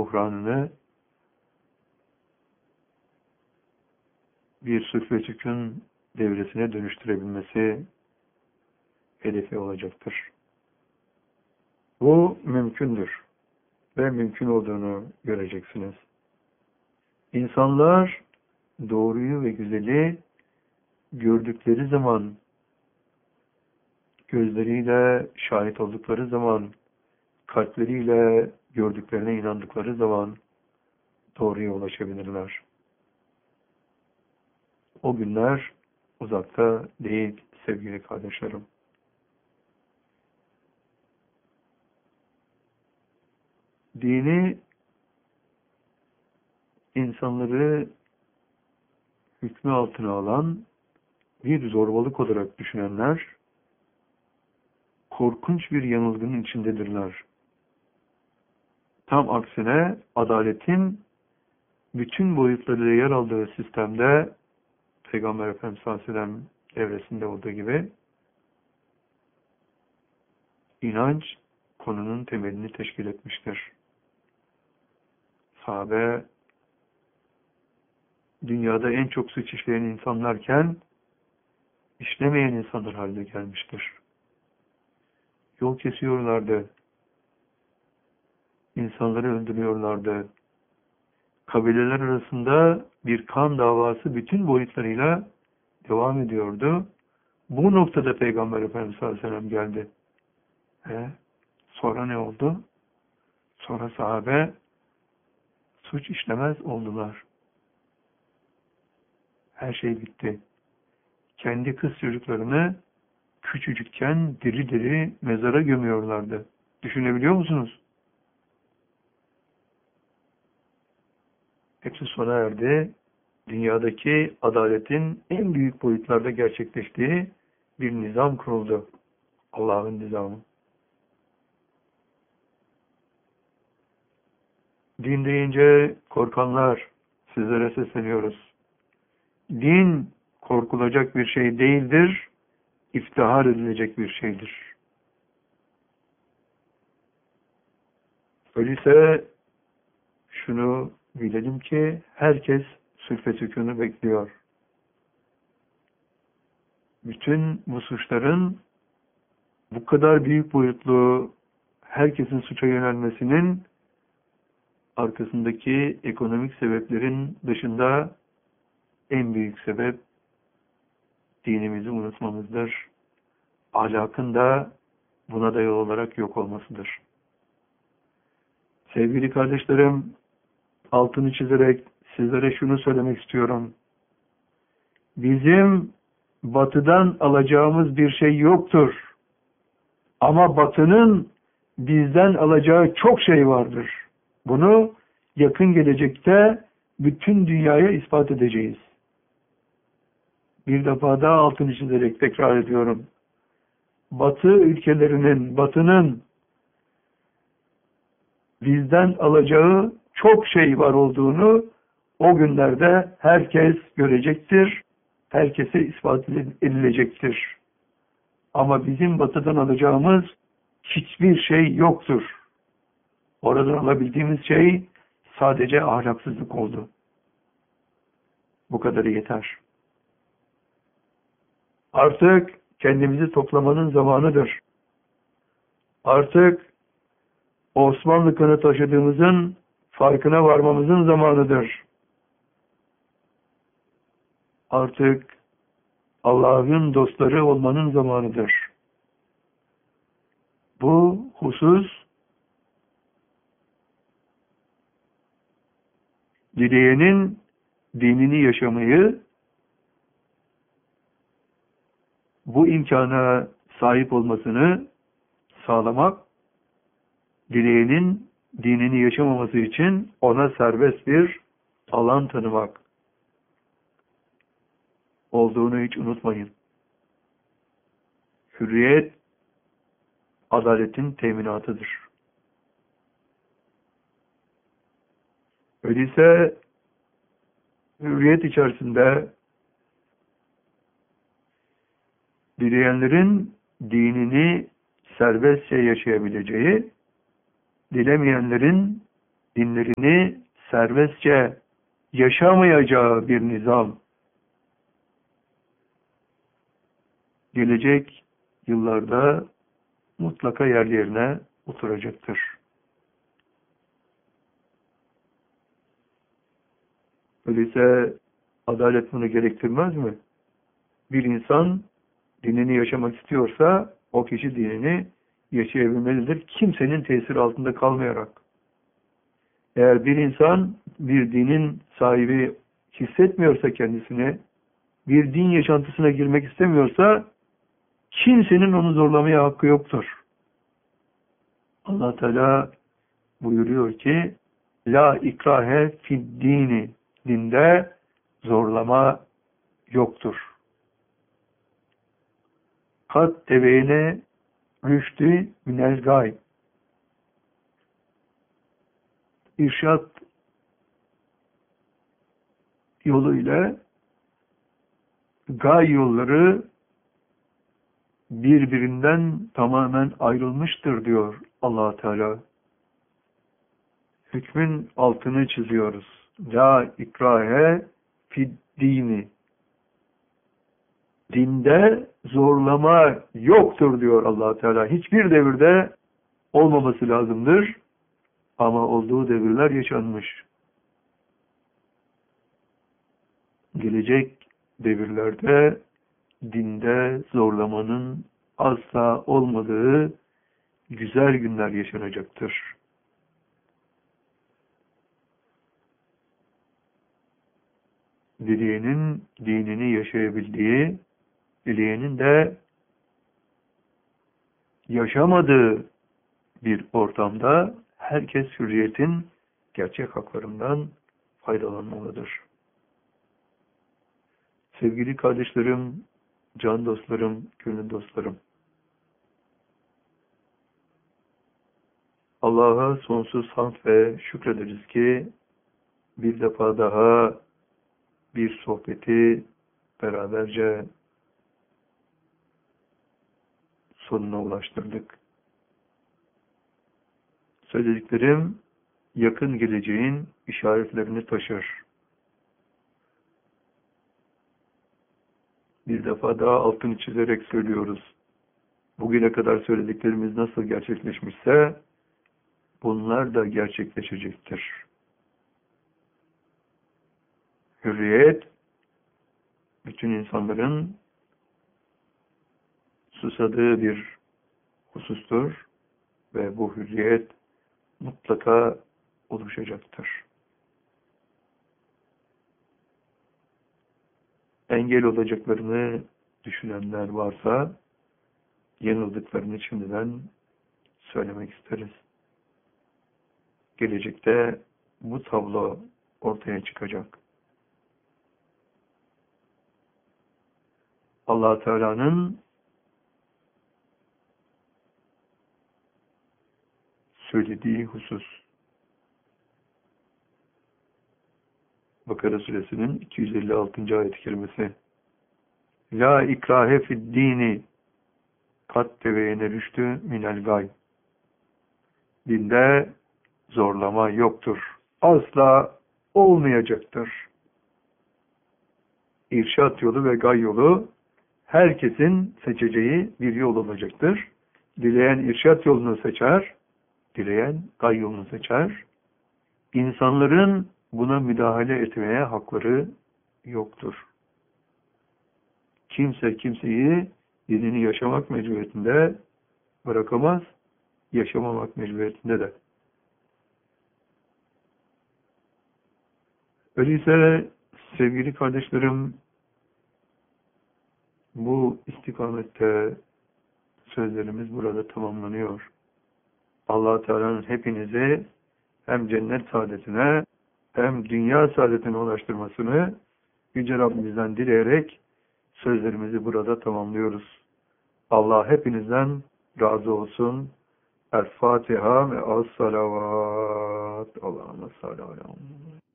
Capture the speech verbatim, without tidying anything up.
buhranını bir sulh ve sükun devresine dönüştürebilmesi hedefi olacaktır. Bu mümkündür ve mümkün olduğunu göreceksiniz. İnsanlar doğruyu ve güzeli gördükleri zaman, gözleriyle şahit oldukları zaman, kalpleriyle gördüklerine inandıkları zaman doğruya ulaşabilirler. O günler uzakta değil sevgili kardeşlerim. Dini insanları hükmü altına alan bir zorbalık olarak düşünenler korkunç bir yanılgının içindedirler. Tam aksine adaletin bütün boyutlarıyla yer aldığı sistemde Peygamber Efendimiz sallallahu aleyhi ve sellem evresinde olduğu gibi inanç konunun temelini teşkil etmiştir. Sahabe dünyada en çok suç işleyen insanlarken işlemeyen insanlar haline gelmiştir. Yol kesiyorlardı. İnsanları öldürüyorlardı. Kabileler arasında bir kan davası bütün boyutlarıyla devam ediyordu. Bu noktada Peygamber Efendimiz sallallahu aleyhi ve sellem geldi. E, sonra ne oldu? Sonra sahabe suç işlemez oldular. Her şey bitti. Kendi kız çocuklarını küçücükken diri diri mezara gömüyorlardı. Düşünebiliyor musunuz? Hepsi sona erdi. Dünyadaki adaletin en büyük boyutlarda gerçekleştiği bir nizam kuruldu. Allah'ın nizamı. Din deyince korkanlar, sizlere sesleniyoruz. Din korkulacak bir şey değildir, iftihar edilecek bir şeydir. Öyleyse şunu bilelim ki herkes sulh ve sükûnu bekliyor. Bütün bu suçların bu kadar büyük boyutlu herkesin suça yönelmesinin arkasındaki ekonomik sebeplerin dışında en büyük sebep dinimizi unutmamızdır. Ahlakın da buna da yol olarak yok olmasıdır. Sevgili kardeşlerim, altını çizerek sizlere şunu söylemek istiyorum. Bizim batıdan alacağımız bir şey yoktur. Ama batının bizden alacağı çok şey vardır. Bunu yakın gelecekte bütün dünyaya ispat edeceğiz. Bir defa daha altını çizerek tekrar ediyorum. Batı ülkelerinin, batının bizden alacağı çok şey var olduğunu o günlerde herkes görecektir. Herkese ispat edilecektir. Ama bizim batıdan alacağımız hiçbir şey yoktur. Oradan alabildiğimiz şey sadece ahlaksızlık oldu. Bu kadarı yeter. Artık kendimizi toplamanın zamanıdır. Artık Osmanlı kanı taşıdığımızın farkına varmamızın zamanıdır. Artık Allah'ın dostları olmanın zamanıdır. Bu husus dileyenin dinini yaşamayı, bu imkana sahip olmasını sağlamak, dileyenin dinini yaşamaması için ona serbest bir alan tanımak olduğunu hiç unutmayın. Hürriyet, adaletin teminatıdır. Öyleyse hürriyet içerisinde dileyenlerin dinini serbestçe yaşayabileceği, dilemeyenlerin dinlerini serbestçe yaşamayacağı bir nizam gelecek yıllarda mutlaka yerli yerine oturacaktır. Öyleyse adalet bunu gerektirmez mi? Bir insan dinini yaşamak istiyorsa o kişi dinini yaşayabilmelidir. Kimsenin tesiri altında kalmayarak. Eğer bir insan bir dinin sahibi hissetmiyorsa kendisini, bir din yaşantısına girmek istemiyorsa kimsenin onu zorlamaya hakkı yoktur. Allah Teala buyuruyor ki la ikrahe fid dini, dinde zorlama yoktur. Kat tebeyne rüştü minel gay. İrşat yoluyla gay yolları birbirinden tamamen ayrılmıştır diyor Allah Teala. Hükmün altını çiziyoruz. La ikrahe fid dini. Dinde zorlama yoktur diyor Allah Teala. Hiçbir devirde olmaması lazımdır. Ama olduğu devirler yaşanmış. Gelecek devirlerde dinde zorlamanın asla olmadığı güzel günler yaşanacaktır. Dileyenin dinini yaşayabildiği, dileyenin de yaşamadığı bir ortamda herkes hürriyetin gerçek haklarından faydalanmalıdır. Sevgili kardeşlerim, can dostlarım, gönül dostlarım. Allah'a sonsuz hamd ve şükrederiz ki bir defa daha bir sohbeti beraberce sonuna ulaştırdık. Söylediklerim yakın geleceğin işaretlerini taşır. Bir defa daha altını çizerek söylüyoruz. Bugüne kadar söylediklerimiz nasıl gerçekleşmişse bunlar da gerçekleşecektir. Hürriyet bütün insanların susadığı bir husustur ve bu hürriyet mutlaka oluşacaktır. Engel olacaklarını düşünenler varsa yanıldıklarını şimdiden söylemek isteriz. Gelecekte bu tablo ortaya çıkacak. Allah Teala'nın söylediği husus. Bakara suresinin iki yüz elli altıncı ayet-i kerimesi. La ikrahe fid dini kat tebeyene rüştü minel gay. Dinde zorlama yoktur. Asla olmayacaktır. İrşat yolu ve gay yolu herkesin seçeceği bir yol olacaktır. Dileyen irşat yolunu seçer, dileyen gay yolunu seçer. İnsanların buna müdahale etmeye hakları yoktur. Kimse kimseyi dinini yaşamak mecburiyetinde bırakamaz, yaşamamak mecburiyetinde de. Öyleyse sevgili kardeşlerim, bu istikamette sözlerimiz burada tamamlanıyor. Allah Teala'nın hepinizi hem cennet saadetine hem dünya saadetine ulaştırmasını Yüce Rabbimizden dileyerek sözlerimizi burada tamamlıyoruz. Allah hepinizden razı olsun. El Fatiha ve as-salavat. Allah'ına salli ala